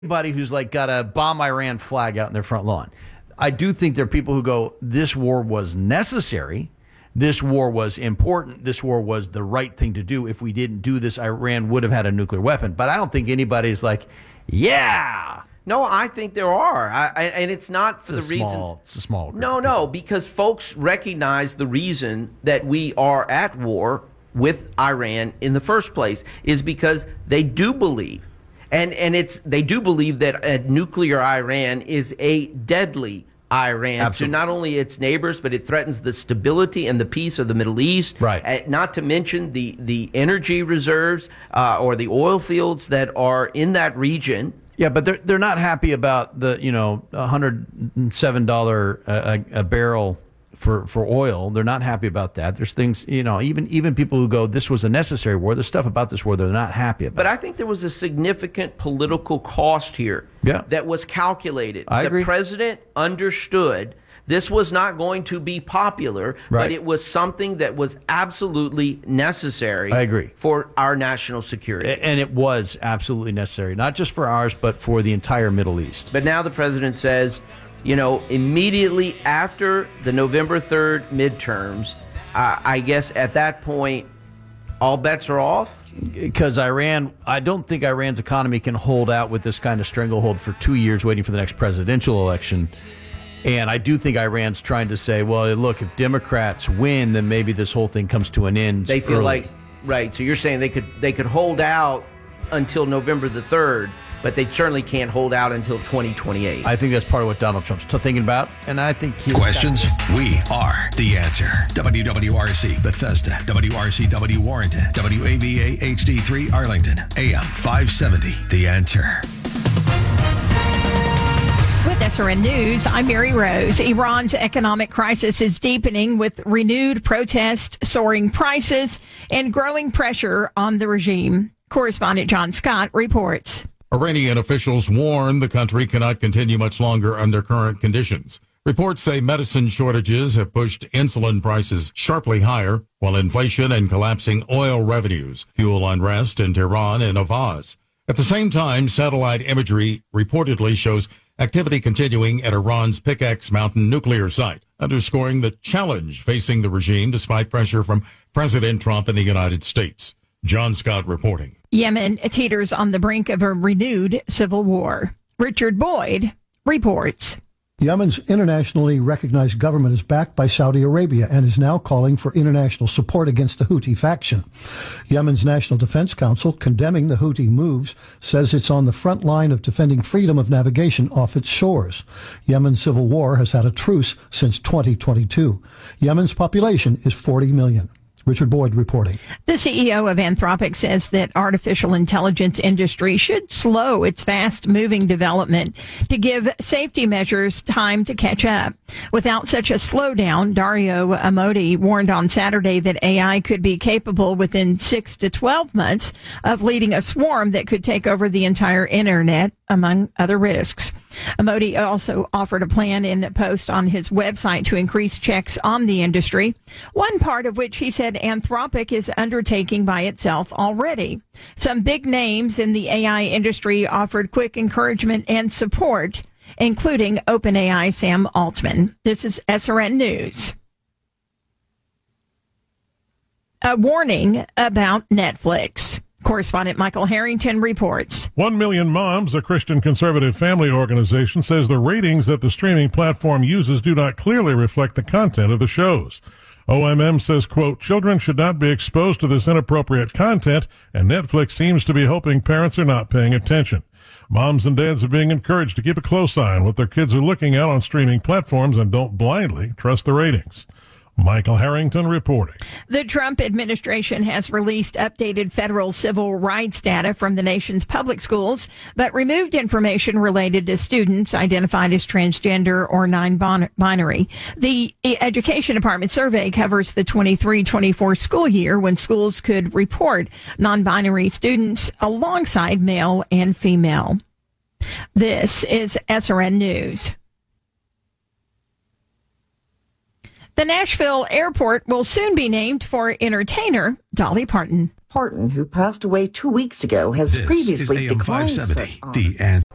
Anybody who's like got a bomb Iran flag out in their front lawn. I do think there are people who go, this war was necessary. This war was important. This war was the right thing to do. If we didn't do this, Iran would have had a nuclear weapon. But I don't think anybody's like, yeah. No, I think there are. And it's not for the reasons. It's a small group. No, because folks recognize the reason that we are at war with Iran in the first place is because they do believe, and they do believe that a nuclear Iran is a deadly Iran Absolutely. to not only its neighbors, but it threatens the stability and the peace of the Middle East. Right. Not to mention the energy reserves or the oil fields that are in that region. Yeah, but they're not happy about the $107 a barrel for oil. They're not happy about that. There's things, even people who go, this was a necessary war. There's stuff about this war they're not happy about. But I think there was a significant political cost here that was calculated. I agree. The president understood this was not going to be popular, Right. but it was something that was absolutely necessary. I agree. For our national security. And it was absolutely necessary, not just for ours, but for the entire Middle East. But now the president says, immediately after the November 3rd midterms, I guess at that point, all bets are off? Because I don't think Iran's economy can hold out with this kind of stranglehold for 2 years waiting for the next presidential election. And I do think Iran's trying to say, well, look, if Democrats win, then maybe this whole thing comes to an end. They feel early. like, right, so you're saying they could hold out until November the 3rd, but they certainly can't hold out until 2028. I think that's part of what Donald Trump's thinking about, and I think he's Questions? We are the answer. WWRC Bethesda, WRCW Warrenton, WAVA HD3 Arlington, AM 570. The Answer. With SRN News, I'm Mary Rose. Iran's economic crisis is deepening with renewed protests, soaring prices, and growing pressure on the regime. Correspondent John Scott reports. Iranian officials warn the country cannot continue much longer under current conditions. Reports say medicine shortages have pushed insulin prices sharply higher, while inflation and collapsing oil revenues fuel unrest in Tehran and Avaz. At the same time, satellite imagery reportedly shows activity continuing at Iran's Pickaxe Mountain nuclear site, underscoring the challenge facing the regime despite pressure from President Trump and the United States. John Scott reporting. Yemen teeters on the brink of a renewed civil war. Richard Boyd reports. Yemen's internationally recognized government is backed by Saudi Arabia and is now calling for international support against the Houthi faction. Yemen's National Defense Council, condemning the Houthi moves, says it's on the front line of defending freedom of navigation off its shores. Yemen's civil war has had a truce since 2022. Yemen's population is 40 million. Richard Boyd reporting. The CEO of Anthropic says that artificial intelligence industry should slow its fast-moving development to give safety measures time to catch up. Without such a slowdown, Dario Amodei warned on Saturday that AI could be capable within 6 to 12 months of leading a swarm that could take over the entire internet, among other risks. Amodei also offered a plan in a post on his website to increase checks on the industry, one part of which he said Anthropic is undertaking by itself already. Some big names in the AI industry offered quick encouragement and support, including OpenAI Sam Altman. This is SRN News. A warning about Netflix. Correspondent Michael Harrington reports. 1 Million Moms, a Christian conservative family organization, says the ratings that the streaming platform uses do not clearly reflect the content of the shows. OMM says, quote, children should not be exposed to this inappropriate content, and Netflix seems to be hoping parents are not paying attention. Moms and dads are being encouraged to keep a close eye on what their kids are looking at on streaming platforms and don't blindly trust the ratings. Michael Harrington reporting. The Trump administration has released updated federal civil rights data from the nation's public schools, but removed information related to students identified as transgender or non-binary. The Education Department survey covers the 23-24 school year when schools could report non-binary students alongside male and female. This is SRN News. The Nashville airport will soon be named for entertainer Dolly Parton. Parton, who passed away 2 weeks ago, has This previously is AM declined 570, such honor. The Answer.